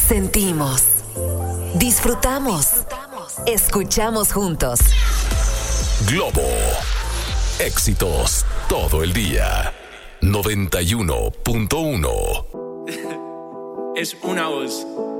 Sentimos, disfrutamos, escuchamos juntos. Globo. Éxitos todo el día. 91.1. Es una voz.